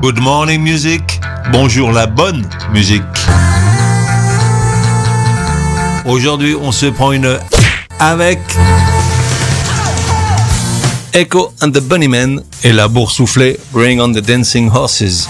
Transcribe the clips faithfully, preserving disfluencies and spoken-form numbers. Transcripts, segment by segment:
good morning music. Bonjour la bonne musique. Aujourd'hui, on se prend une avec Echo and the Bunnymen et la boursouflée Bring on the Dancing Horses.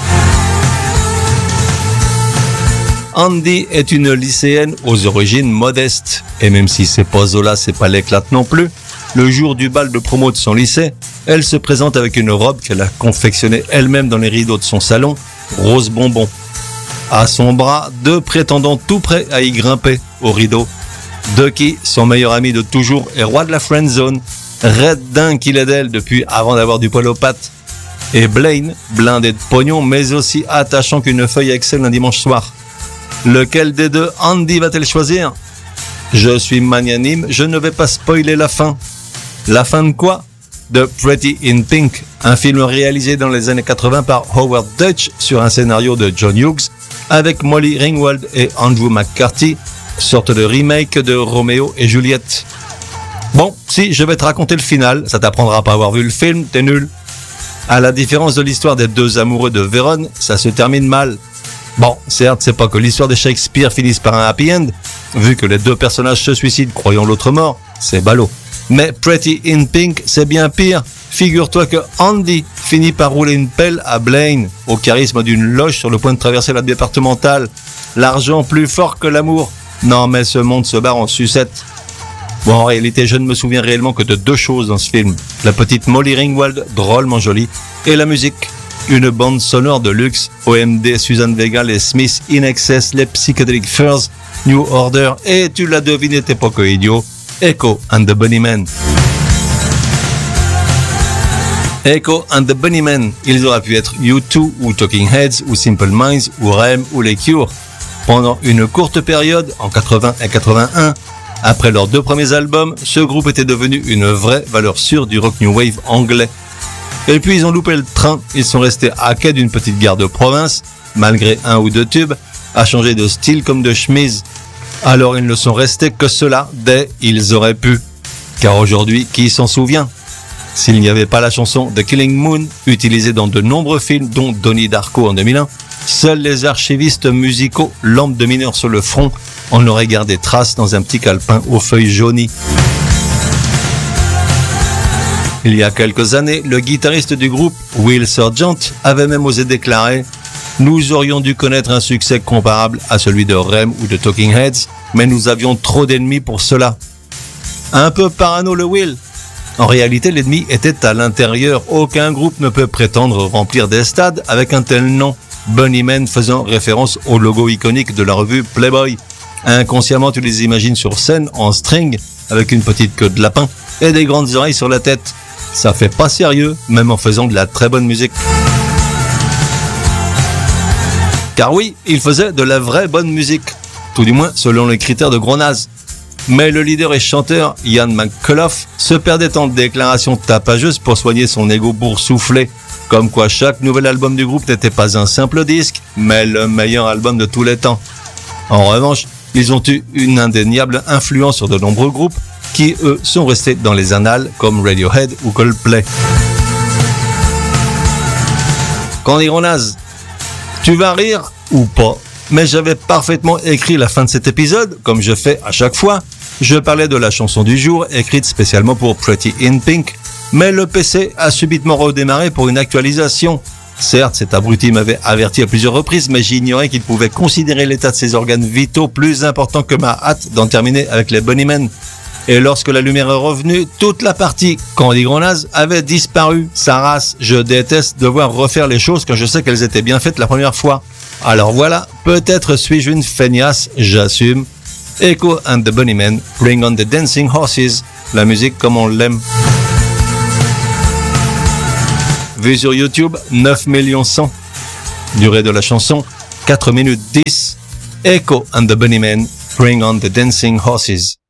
Andy est une lycéenne aux origines modestes. Et même si c'est pas Zola, c'est pas l'éclate non plus, le jour du bal de promo de son lycée, elle se présente avec une robe qu'elle a confectionnée elle-même dans les rideaux de son salon, rose bonbon. À son bras, deux prétendants tout prêts à y grimper au rideau. Ducky, son meilleur ami de toujours, est roi de la friend zone, red dingue qu'il est d'elle depuis avant d'avoir du poil aux pattes. Et Blaine, blindé de pognon, mais aussi attachant qu'une feuille Excel un dimanche soir. Lequel des deux Andy va-t-elle choisir ? Je suis magnanime, je ne vais pas spoiler la fin. La fin de quoi ? De Pretty in Pink, un film réalisé dans les années quatre-vingts par Howard Deutsch sur un scénario de John Hughes, avec Molly Ringwald et Andrew McCarthy, sorte de remake de Roméo et Juliette. Bon, si je vais te raconter le final, ça t'apprendra à pas avoir vu le film, t'es nul. À la différence de l'histoire des deux amoureux de Vérone, ça se termine mal. Bon, certes, c'est pas que l'histoire de Shakespeare finisse par un happy end, vu que les deux personnages se suicident croyant l'autre mort, c'est ballot. Mais Pretty in Pink, c'est bien pire. Figure-toi que Andy finit par rouler une pelle à Blaine, au charisme d'une loge sur le point de traverser la départementale. L'argent plus fort que l'amour. Non mais ce monde se barre en sucette. Bon, en réalité, je ne me souviens réellement que de deux choses dans ce film. La petite Molly Ringwald, drôlement jolie, et la musique. Une bande sonore de luxe, O M D, Suzanne Vega, les Smiths, In Excess, les Psychedelic Furs, New Order, et tu l'as deviné, t'es pas que idiot, Echo and the Bunnymen. Echo and the Bunnymen, ils auraient pu être U deux ou Talking Heads ou Simple Minds ou R E M ou les Cure. Pendant une courte période, en quatre-vingts et quatre-vingt-un, après leurs deux premiers albums, ce groupe était devenu une vraie valeur sûre du rock new wave anglais. Et puis ils ont loupé le train, ils sont restés à quai d'une petite gare de province, malgré un ou deux tubes, à changer de style comme de chemise. Alors ils ne sont restés que cela dès ils auraient pu. Car aujourd'hui, qui s'en souvient ? S'il n'y avait pas la chanson The Killing Moon, utilisée dans de nombreux films, dont Donnie Darko en deux mille un, seuls les archivistes musicaux, lampes de mineur sur le front, en auraient gardé trace dans un petit calepin aux feuilles jaunies. Il y a quelques années, le guitariste du groupe, Will Sergeant, avait même osé déclarer « Nous aurions dû connaître un succès comparable à celui de R E M ou de Talking Heads, mais nous avions trop d'ennemis pour cela. » Un peu parano le Will. En réalité, l'ennemi était à l'intérieur. Aucun groupe ne peut prétendre remplir des stades avec un tel nom. Bunnymen faisant référence au logo iconique de la revue Playboy. Inconsciemment, tu les imagines sur scène en string, avec une petite queue de lapin et des grandes oreilles sur la tête. Ça fait pas sérieux, même en faisant de la très bonne musique. Car oui, il faisait de la vraie bonne musique, tout du moins selon les critères de gros naze. Mais le leader et chanteur, Ian McCullough, se perdait en déclarations tapageuses pour soigner son ego boursouflé, comme quoi chaque nouvel album du groupe n'était pas un simple disque, mais le meilleur album de tous les temps. En revanche, ils ont eu une indéniable influence sur de nombreux groupes, qui, eux, sont restés dans les annales comme Radiohead ou Coldplay. Qu'en diront naze ? Tu vas rire ou pas ? Mais j'avais parfaitement écrit la fin de cet épisode, comme je fais à chaque fois. Je parlais de la chanson du jour, écrite spécialement pour Pretty in Pink, mais le P C a subitement redémarré pour une actualisation. Certes, cet abruti m'avait averti à plusieurs reprises, mais j'ignorais qu'il pouvait considérer l'état de ses organes vitaux plus important que ma hâte d'en terminer avec les Bunnymen. Et lorsque la lumière est revenue, toute la partie Candy Grenaz avait disparu. Sa race, je déteste devoir refaire les choses quand je sais qu'elles étaient bien faites la première fois. Alors voilà, peut-être suis-je une feignasse, j'assume. Echo and the Bunnymen, Bring on the Dancing Horses, la musique comme on l'aime. Vue sur YouTube, neuf millions cent. Durée de la chanson, quatre minutes dix. Echo and the Bunnymen, Bring on the Dancing Horses.